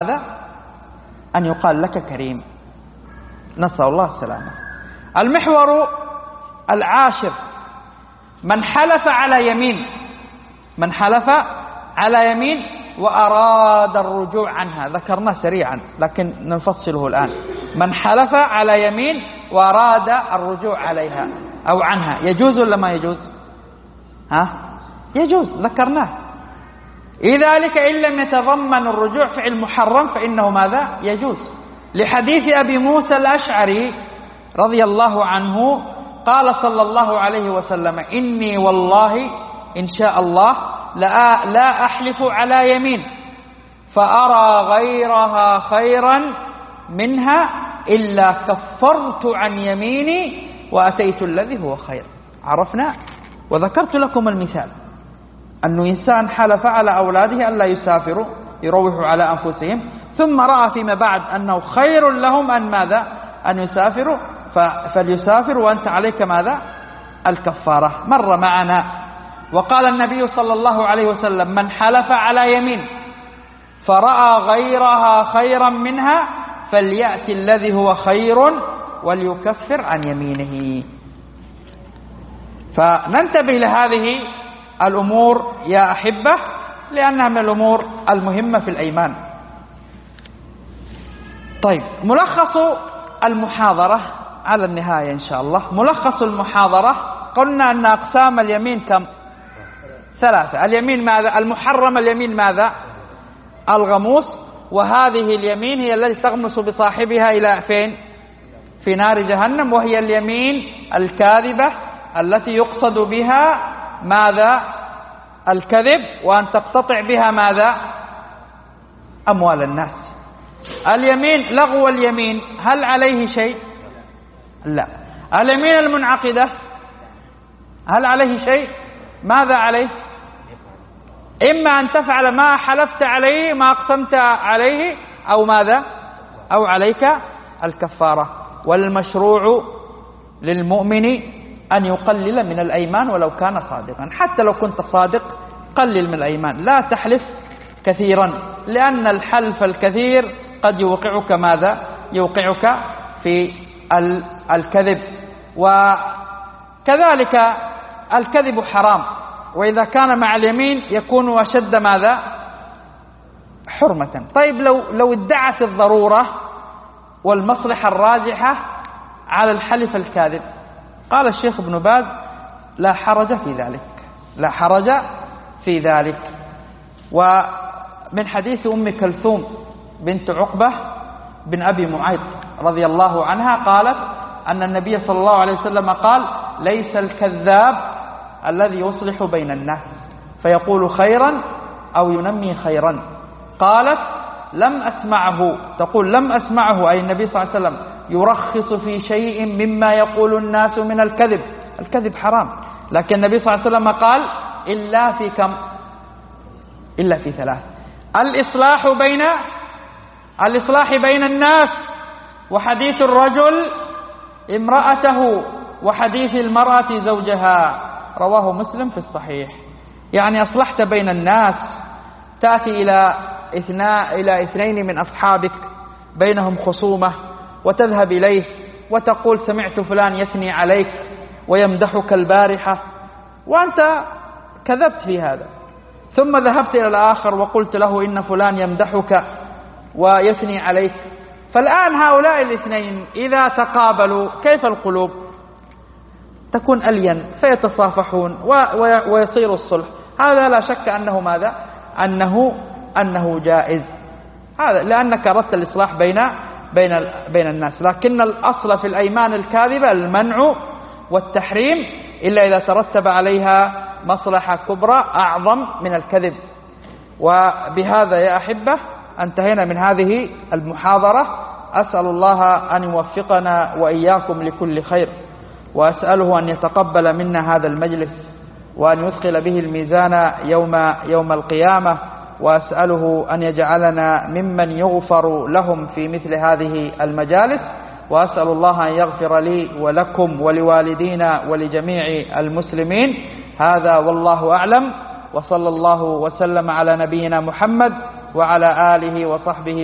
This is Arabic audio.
أن يقال لك كريم، نسأل الله السلامة. المحور العاشر: من حلف على يمين وأراد الرجوع عنها. ذكرناه سريعا لكن نفصله الآن. من حلف على يمين وأراد الرجوع عليها أو عنها، يجوز ولا ما يجوز؟ يجوز، ذكرناه. لذلك إن لم يتضمن الرجوع فعل محرم فإنه ماذا؟ يجوز، لحديث أبي موسى الأشعري رضي الله عنه قال صلى الله عليه وسلم: إني والله إن شاء الله لا أحلف على يمين فأرى غيرها خيرا منها إلا كفرت عن يميني وأتيت الذي هو خير. عرفنا؟ وذكرت لكم المثال أنه إنسان حلف على أولاده ألا يسافروا يروحوا على أنفسهم، ثم رأى فيما بعد أنه خير لهم أن ماذا؟ أن يسافروا، فليسافر وأنت عليك ماذا؟ الكفارة. مر معنا. وقال النبي صلى الله عليه وسلم: من حلف على يمين فرأى غيرها خيرا منها فليأتي الذي هو خير وليكفر عن يمينه. فننتبه لهذه الأمور يا أحبة، لأنها من الأمور المهمة في الأيمان. طيب، ملخص المحاضرة على النهاية إن شاء الله. ملخص المحاضرة: قلنا أن أقسام اليمين كم؟ 3. اليمين ماذا؟ المحرم. اليمين ماذا؟ الغموس. وهذه اليمين هي التي تغمس بصاحبها إلى فين؟ في نار جهنم. وهي اليمين الكاذبة التي يقصد بها ماذا؟ الكذب، وأن تقتطع بها ماذا؟ أموال الناس. اليمين لغو اليمين هل عليه شيء؟ لا. اليمين المنعقدة هل عليه شيء؟ ماذا عليه؟ إما أن تفعل ما حلفت عليه، ما أقسمت عليه، أو ماذا؟ أو عليك الكفارة. والمشروع للمؤمن أن يقلل من الأيمان ولو كان صادقا. حتى لو كنت صادق قلل من الأيمان، لا تحلف كثيرا، لأن الحلف الكثير قد يوقعك ماذا؟ يوقعك في الكذب. وكذلك الكذب حرام، وإذا كان مع اليمين يكون أشد ماذا؟ حرمة. طيب، لو ادعت الضرورة والمصلحة الراجحة على الحلف الكاذب، قال الشيخ ابن باز: لا حرج في ذلك، لا حرج في ذلك. ومن حديث أم كلثوم بنت عقبة بن أبي معيط رضي الله عنها قالت أن النبي صلى الله عليه وسلم قال: ليس الكذاب الذي يصلح بين الناس فيقول خيرا أو ينمي خيرا. قالت: لم أسمعه، تقول لم أسمعه، أي النبي صلى الله عليه وسلم، يرخص في شيء مما يقول الناس من الكذب. الكذب حرام، لكن النبي صلى الله عليه وسلم قال: إلا في كم؟ إلا في 3: الإصلاح بين الناس، وحديث الرجل امرأته، وحديث المرأة زوجها. رواه مسلم في الصحيح. يعني أصلحت بين الناس، تأتي إلى 2 من أصحابك بينهم خصومة، وتذهب إليه وتقول: سمعت فلان يثني عليك ويمدحك البارحة، وأنت كذبت في هذا. ثم ذهبت إلى الآخر وقلت له: إن فلان يمدحك ويثني عليك. فالآن هؤلاء 2 إذا تقابلوا كيف القلوب؟ تكون ألين، فيتصافحون ويصير الصلح. هذا لا شك أنه ماذا؟ أنه جائز، هذا لأنك أردت الإصلاح بين الناس. لكن الأصل في الأيمان الكاذبة المنع والتحريم، إلا إذا ترتب عليها مصلحة كبرى أعظم من الكذب. وبهذا يا أحبة انتهينا من هذه المحاضرة. أسأل الله أن يوفقنا وإياكم لكل خير، وأسأله أن يتقبل منا هذا المجلس، وأن يثقل به الميزان يوم القيامة، وأسأله أن يجعلنا ممن يغفر لهم في مثل هذه المجالس. وأسأل الله أن يغفر لي ولكم ولوالدينا ولجميع المسلمين. هذا والله أعلم، وصلى الله وسلم على نبينا محمد وعلى آله وصحبه